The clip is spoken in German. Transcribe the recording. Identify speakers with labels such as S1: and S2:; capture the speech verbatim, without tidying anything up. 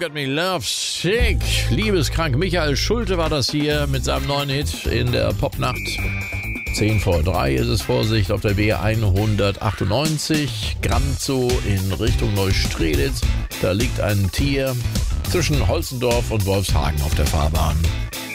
S1: Got Me Love Sick. Liebeskrank. Michael Schulte war das hier mit seinem neuen Hit in der Popnacht. zehn vor drei ist es, Vorsicht, auf der B hundertachtundneunzig. Granzow in Richtung Neustrelitz. Da liegt ein Tier zwischen Holzendorf und Wolfshagen auf der Fahrbahn.